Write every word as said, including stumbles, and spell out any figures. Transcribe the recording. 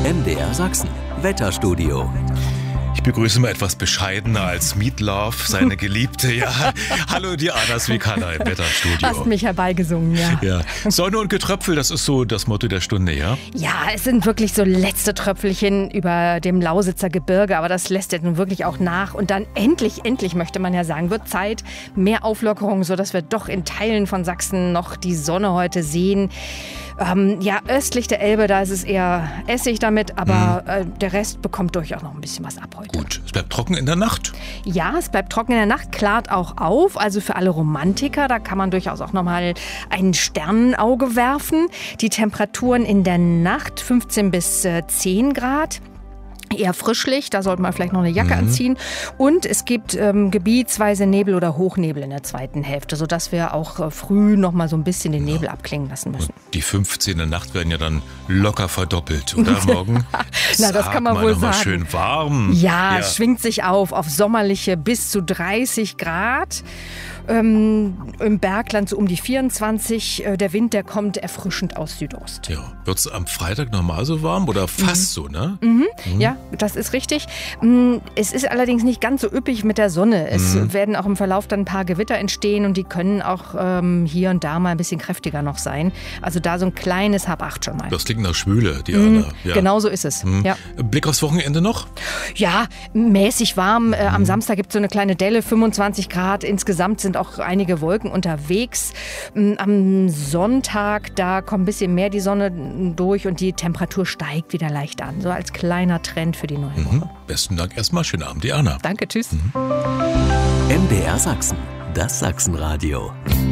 M D R Sachsen, Wetterstudio. Ich begrüße mal etwas bescheidener als Meatloaf, seine Geliebte. Ja, hallo Diana Swikala im Wetterstudio. Hast mich herbeigesungen, ja. Ja. Sonne und Getröpfel, das ist so das Motto der Stunde, ja? Ja, es sind wirklich so letzte Tröpfelchen über dem Lausitzer Gebirge, aber das lässt jetzt nun wirklich auch nach. Und dann endlich, endlich möchte man ja sagen, wird Zeit, mehr Auflockerung, sodass wir doch in Teilen von Sachsen noch die Sonne heute sehen. Ähm, ja, östlich der Elbe, da ist es eher Essig damit, aber mhm. äh, der Rest bekommt durchaus noch ein bisschen was ab heute. Gut, es bleibt trocken in der Nacht. Ja, es bleibt trocken in der Nacht, klart auch auf. Also für alle Romantiker, da kann man durchaus auch nochmal ein Sternenauge werfen. Die Temperaturen in der Nacht fünfzehn bis zehn Grad. Eher frischlich, da sollte man vielleicht noch eine Jacke mhm. anziehen. Und es gibt ähm, gebietsweise Nebel oder Hochnebel in der zweiten Hälfte, sodass wir auch äh, früh noch mal so ein bisschen den Nebel ja. abklingen lassen müssen. Und die fünfzehn in der Nacht werden ja dann locker verdoppelt, oder morgen? Na, das kann man wohl noch mal sagen. Schön warm. Ja, ja, es schwingt sich auf, auf sommerliche bis zu dreißig Grad. Ähm, Im Bergland so um die vierundzwanzig. Äh, der Wind, der kommt erfrischend aus Südost. Ja. Wird es am Freitag normal so warm oder fast mhm. so, ne? Mhm. Mhm. Ja, das ist richtig. Es ist allerdings nicht ganz so üppig mit der Sonne. Es mhm. werden auch im Verlauf dann ein paar Gewitter entstehen und die können auch ähm, hier und da mal ein bisschen kräftiger noch sein. Also da so ein kleines Hab acht schon mal. Das klingt nach Schwüle, Diana. Mhm. Ja. Genau so ist es. Mhm. Ja. Blick aufs Wochenende noch? Ja, mäßig warm. Äh, am mhm. Samstag gibt es so eine kleine Delle, fünfundzwanzig Grad. Insgesamt sind auch einige Wolken unterwegs. Am Sonntag, da kommt ein bisschen mehr die Sonne durch und die Temperatur steigt wieder leicht an. So als kleiner Trend für die neue Woche. Mhm. Besten Dank erstmal. Schönen Abend, Diana. Danke, tschüss. Mhm. M D R Sachsen, das Sachsenradio.